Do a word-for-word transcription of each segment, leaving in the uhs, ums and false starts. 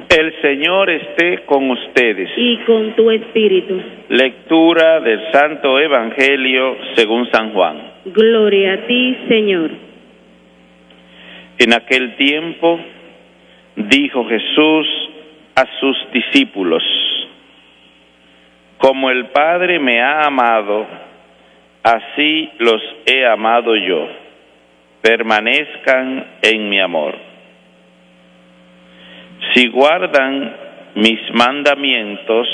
El Señor esté con ustedes. Y con tu espíritu. Lectura del Santo Evangelio según San Juan. Gloria a ti, Señor. En aquel tiempo dijo Jesús a sus discípulos: como el Padre me ha amado, así los he amado yo. Permanezcan en mi amor. Si guardan mis mandamientos,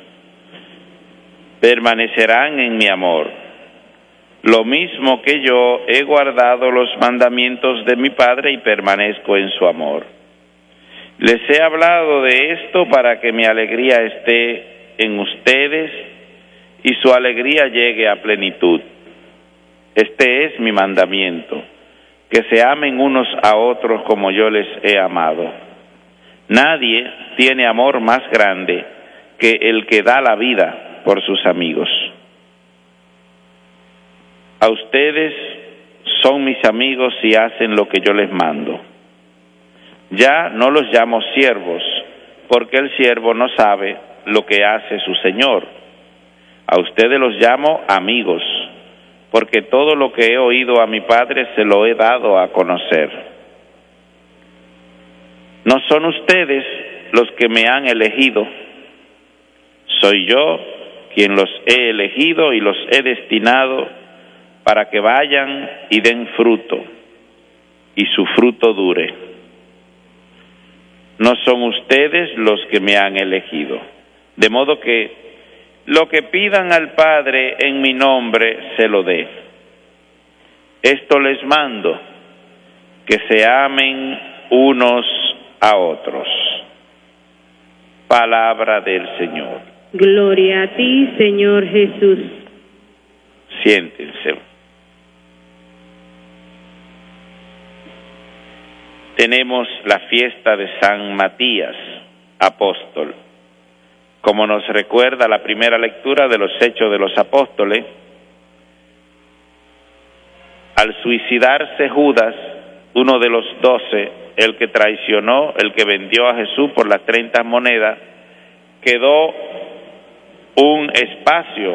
permanecerán en mi amor, lo mismo que yo he guardado los mandamientos de mi Padre y permanezco en su amor. Les he hablado de esto para que mi alegría esté en ustedes y su alegría llegue a plenitud. Este es mi mandamiento, que se amen unos a otros como yo les he amado. Nadie tiene amor más grande que el que da la vida por sus amigos. A ustedes son mis amigos si hacen lo que yo les mando. Ya no los llamo siervos, porque el siervo no sabe lo que hace su señor. A ustedes los llamo amigos, porque todo lo que he oído a mi Padre se lo he dado a conocer. No son ustedes los que me han elegido, soy yo quien los he elegido y los he destinado para que vayan y den fruto, y su fruto dure. No son ustedes los que me han elegido, de modo que lo que pidan al Padre en mi nombre se lo dé. Esto les mando, que se amen unos a otros. Palabra del Señor. Gloria a ti, Señor Jesús. Siéntense. Tenemos la fiesta de San Matías, apóstol. Como nos recuerda la primera lectura de los Hechos de los Apóstoles, al suicidarse Judas, uno de los doce, el que traicionó, el que vendió a Jesús por las treinta monedas, quedó un espacio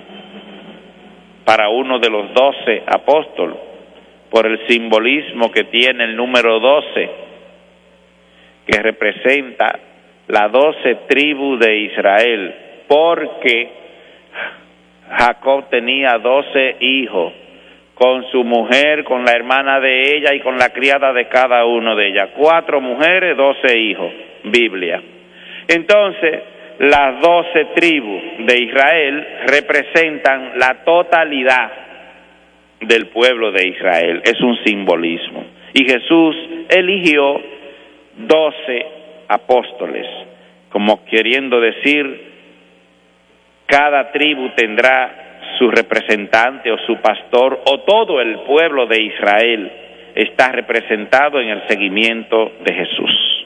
para uno de los doce apóstoles, por el simbolismo que tiene el número doce, que representa las doce tribus de Israel, porque Jacob tenía doce hijos, con su mujer, con la hermana de ella y con la criada de cada uno de ellas. Cuatro mujeres, doce hijos, Biblia. Entonces, las doce tribus de Israel representan la totalidad del pueblo de Israel. Es un simbolismo. Y Jesús eligió doce apóstoles, como queriendo decir, cada tribu tendrá su representante o su pastor, o todo el pueblo de Israel está representado en el seguimiento de Jesús.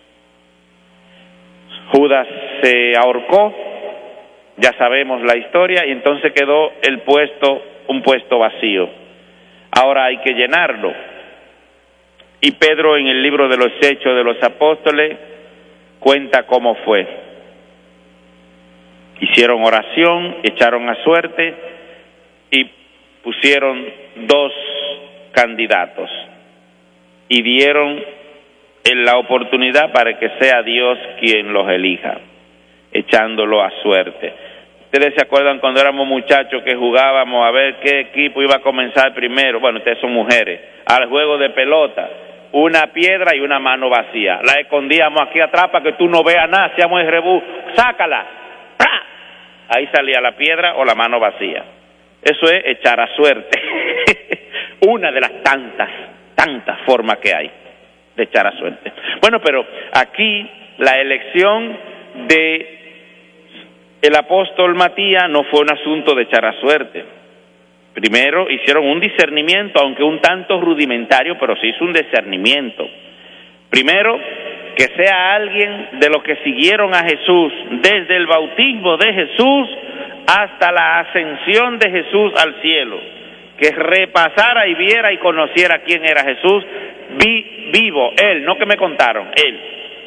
Judas se ahorcó, ya sabemos la historia, y entonces quedó el puesto, un puesto vacío. Ahora hay que llenarlo. Y Pedro, en el libro de los Hechos de los Apóstoles, cuenta cómo fue. Hicieron oración, echaron a suerte y pusieron dos candidatos y dieron la oportunidad para que sea Dios quien los elija, echándolo a suerte. Ustedes se acuerdan cuando éramos muchachos que jugábamos a ver qué equipo iba a comenzar primero. Bueno, ustedes son mujeres, al juego de pelota, una piedra y una mano vacía. La escondíamos aquí atrás para que tú no veas nada, hacíamos el rebú, sácala. ¡Pra! Ahí salía la piedra o la mano vacía. Eso es echar a suerte. Una de las tantas, tantas formas que hay de echar a suerte. Bueno, pero aquí la elección de el apóstol Matías no fue un asunto de echar a suerte. Primero hicieron un discernimiento, aunque un tanto rudimentario, pero se hizo un discernimiento. Primero, que sea alguien de los que siguieron a Jesús desde el bautismo de Jesús hasta la ascensión de Jesús al cielo, que repasara y viera y conociera quién era Jesús vi, vivo, él, no que me contaron, él,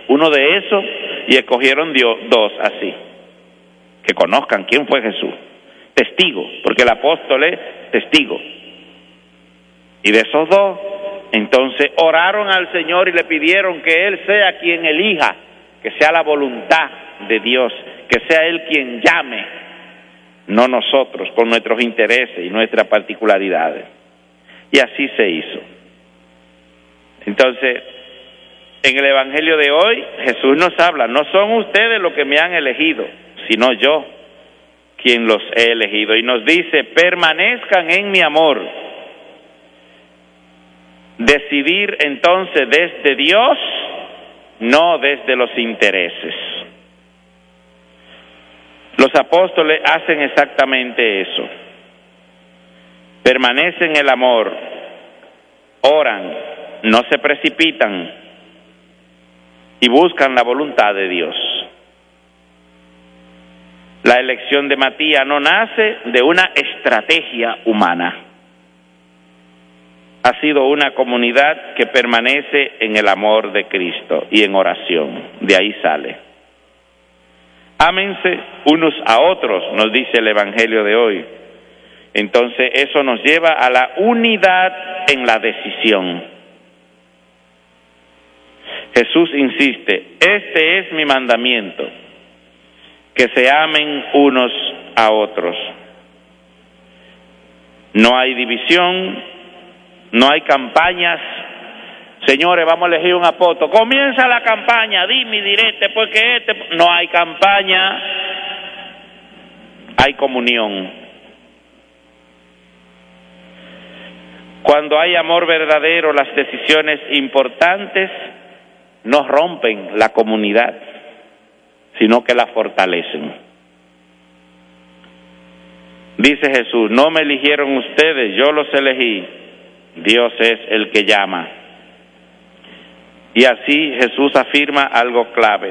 uno de esos, y escogieron Dios, dos así, que conozcan quién fue Jesús, testigo, porque el apóstol es testigo. Y de esos dos, entonces oraron al Señor y le pidieron que Él sea quien elija, que sea la voluntad de Dios, que sea Él quien llame, no nosotros con nuestros intereses y nuestras particularidades. Y así se hizo. Entonces, en el Evangelio de hoy, Jesús nos habla, no son ustedes los que me han elegido, sino yo quien los he elegido. Y nos dice, permanezcan en mi amor. Decidir entonces desde Dios, no desde los intereses. Los apóstoles hacen exactamente eso. Permanecen en el amor, oran, no se precipitan y buscan la voluntad de Dios. La elección de Matías no nace de una estrategia humana. Ha sido una comunidad que permanece en el amor de Cristo y en oración. De ahí sale. Ámense unos a otros, nos dice el Evangelio de hoy. Entonces eso nos lleva a la unidad en la decisión. Jesús insiste, este es mi mandamiento, que se amen unos a otros. No hay división, no hay campañas. Señores, vamos a elegir un apóstol. Comienza la campaña, dime y direte, porque este... No hay campaña, hay comunión. Cuando hay amor verdadero, las decisiones importantes no rompen la comunidad, sino que la fortalecen. Dice Jesús, no me eligieron ustedes, yo los elegí. Dios es el que llama. Y así Jesús afirma algo clave.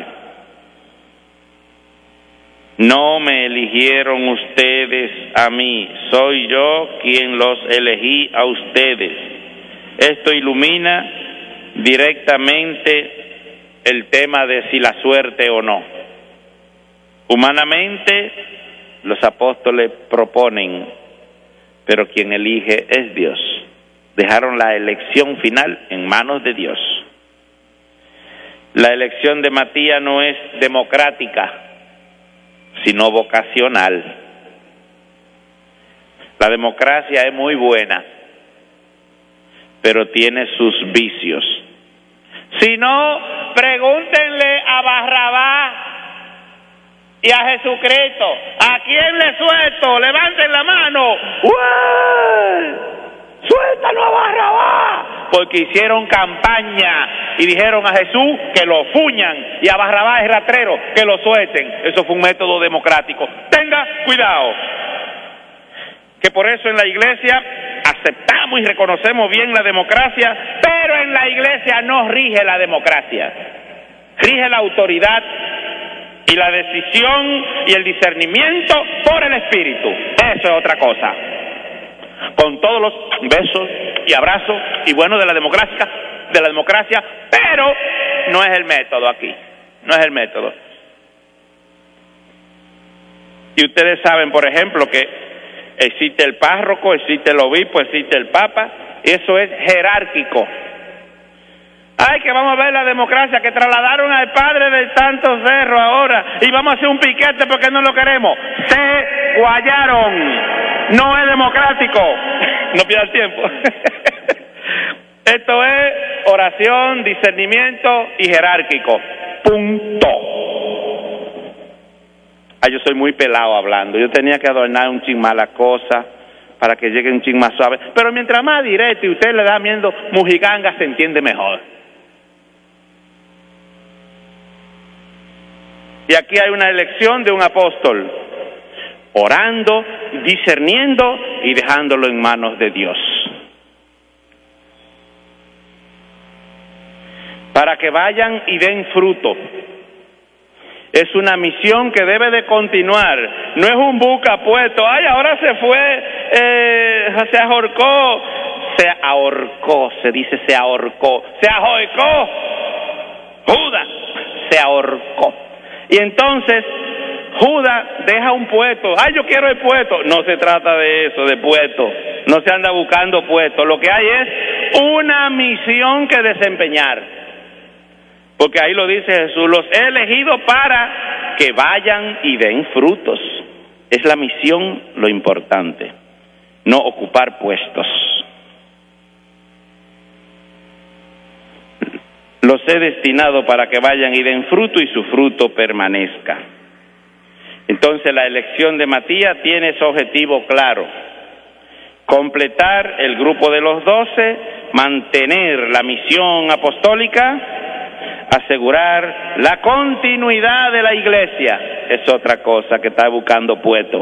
No me eligieron ustedes a mí, soy yo quien los elegí a ustedes. Esto ilumina directamente el tema de si la suerte o no. Humanamente, los apóstoles proponen, pero quien elige es Dios. Dejaron la elección final en manos de Dios. La elección de Matías no es democrática, sino vocacional. La democracia es muy buena, pero tiene sus vicios. Si no, pregúntenle a Barrabás y a Jesucristo, ¿a quién le suelto? Levanten la mano. ¡Uy! ¡Suéltalo a Barrabás! Porque hicieron campaña y dijeron a Jesús que lo fuñan y a Barrabás el rastrero que lo suelten. Eso fue un método democrático. Tenga cuidado, que por eso en la iglesia aceptamos y reconocemos bien la democracia, pero en la iglesia no rige la democracia, rige la autoridad y la decisión y el discernimiento por el Espíritu. Eso es otra cosa. Con todos los besos y abrazos y bueno de la democracia, de la democracia, pero no es el método aquí, no es el método. Y ustedes saben, por ejemplo, que existe el párroco, existe el obispo, existe el papa, y eso es jerárquico. Ay, que vamos a ver la democracia, que trasladaron al padre del Santo Cerro ahora, y vamos a hacer un piquete porque no lo queremos. Se guayaron. No es democrático. No pierda tiempo. Esto es oración, discernimiento y jerárquico. Punto. Ah, yo soy muy pelado hablando. Yo tenía que adornar un chin más la cosa para que llegue un chin más suave. Pero mientras más directo y usted le da viendo mujiganga, se entiende mejor. Y aquí hay una elección de un apóstol, orando, discerniendo y dejándolo en manos de Dios. Para que vayan y den fruto. Es una misión que debe de continuar. No es un buca puesto. Ay, ahora se fue, eh, se ahorcó. Se ahorcó, se dice se ahorcó. Se ahorcó. Judas. se ahorcó. Y entonces Judas deja un puesto. ¡Ay, yo quiero el puesto! No se trata de eso, de puesto. No se anda buscando puestos. Lo que hay es una misión que desempeñar. Porque ahí lo dice Jesús, los he elegido para que vayan y den frutos. Es la misión lo importante, no ocupar puestos. Los he destinado para que vayan y den fruto y su fruto permanezca. Entonces la elección de Matías tiene su objetivo claro: completar el grupo de los doce, mantener la misión apostólica, asegurar la continuidad de la iglesia. Es otra cosa que está buscando puestos.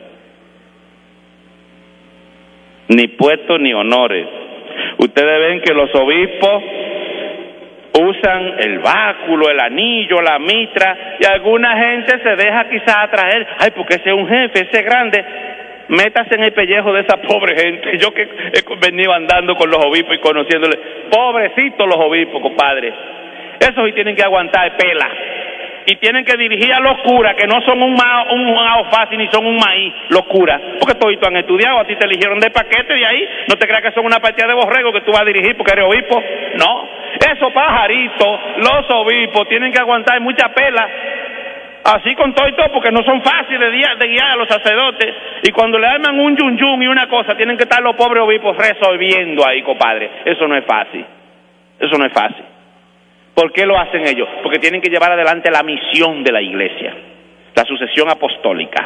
Ni puestos ni honores. Ustedes ven que los obispos usan el báculo, el anillo, la mitra, y alguna gente se deja quizás atraer. Ay, porque ese es un jefe, ese es grande. Métase en el pellejo de esa pobre gente. Yo que he venido andando con los obispos y conociéndoles, pobrecitos los obispos, compadre. Esos sí tienen que aguantar pela. Y tienen que dirigir a los curas, que no son un mao, un mao fácil ni son un maíz, los curas. Porque todos han estudiado, a ti te eligieron de paquete de ahí. No te creas que son una partida de borrego que tú vas a dirigir porque eres obispo. No. Esos pajaritos, los obispos, tienen que aguantar mucha pela. Así con todo y todo, porque no son fáciles de guiar, de guiar a los sacerdotes. Y cuando le arman un yun yun y una cosa, tienen que estar los pobres obispos resolviendo ahí, compadre. Eso no es fácil. Eso no es fácil. ¿Por qué lo hacen ellos? Porque tienen que llevar adelante la misión de la iglesia, la sucesión apostólica.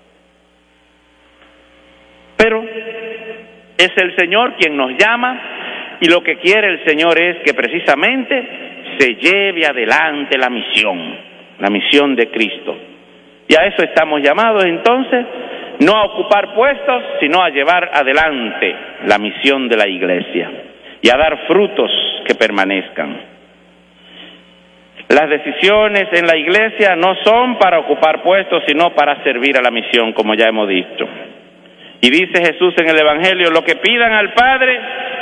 Pero es el Señor quien nos llama, y lo que quiere el Señor es que precisamente se lleve adelante la misión, la misión de Cristo. Y a eso estamos llamados entonces, no a ocupar puestos, sino a llevar adelante la misión de la iglesia y a dar frutos que permanezcan. Las decisiones en la iglesia no son para ocupar puestos, sino para servir a la misión, como ya hemos dicho. Y dice Jesús en el Evangelio, lo que pidan al Padre,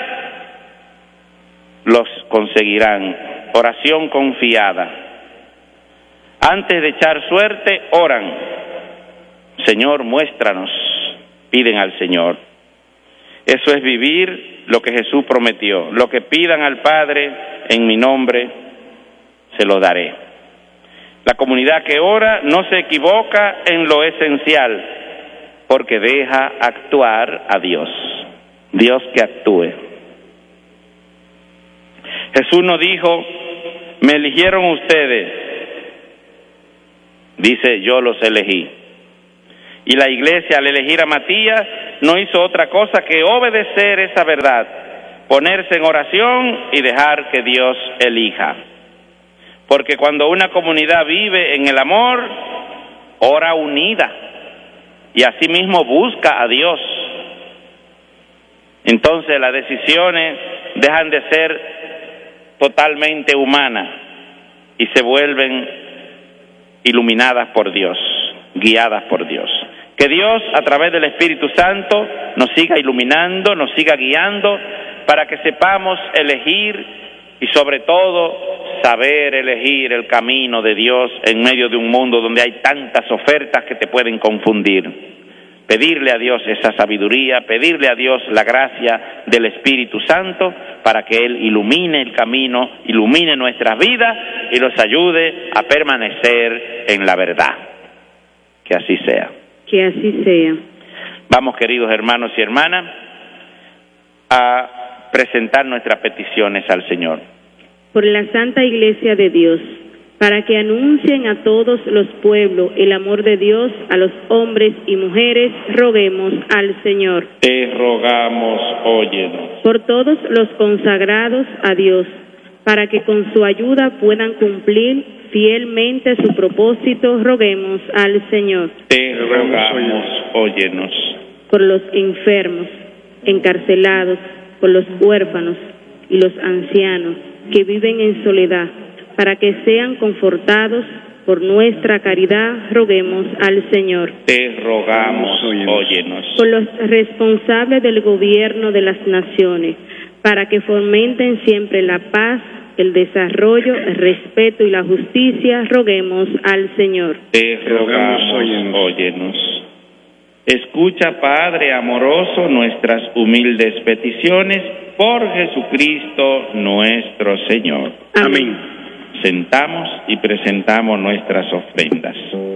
los conseguirán. Oración confiada. Antes de echar suerte, oran. Señor, muéstranos. Piden al Señor. Eso es vivir lo que Jesús prometió. Lo que pidan al Padre en mi nombre, se lo daré. La comunidad que ora no se equivoca en lo esencial, porque deja actuar a Dios. Dios que actúe. Jesús no dijo, me eligieron ustedes. Dice, yo los elegí. Y la iglesia, al elegir a Matías, no hizo otra cosa que obedecer esa verdad, ponerse en oración y dejar que Dios elija. Porque cuando una comunidad vive en el amor, ora unida y asimismo busca a Dios. Entonces las decisiones dejan de ser totalmente humanas y se vuelven iluminadas por Dios, guiadas por Dios. Que Dios, a través del Espíritu Santo, nos siga iluminando, nos siga guiando, para que sepamos elegir y sobre todo saber elegir el camino de Dios en medio de un mundo donde hay tantas ofertas que te pueden confundir. Pedirle a Dios esa sabiduría, pedirle a Dios la gracia del Espíritu Santo para que Él ilumine el camino, ilumine nuestras vidas y nos ayude a permanecer en la verdad. Que así sea. Que así sea. Vamos, queridos hermanos y hermanas, a presentar nuestras peticiones al Señor. Por la Santa Iglesia de Dios, para que anuncien a todos los pueblos el amor de Dios a los hombres y mujeres, roguemos al Señor. Te rogamos, óyenos. Por todos los consagrados a Dios, para que con su ayuda puedan cumplir fielmente su propósito, roguemos al Señor. Te rogamos, óyenos. Por los enfermos, encarcelados, por los huérfanos y los ancianos que viven en soledad, para que sean confortados por nuestra caridad, roguemos al Señor. Te rogamos, óyenos. Por los responsables del gobierno de las naciones, para que fomenten siempre la paz, el desarrollo, el respeto y la justicia, roguemos al Señor. Te rogamos, óyenos. Escucha, Padre amoroso, nuestras humildes peticiones por Jesucristo nuestro Señor. Amén. Sentamos y presentamos nuestras ofrendas.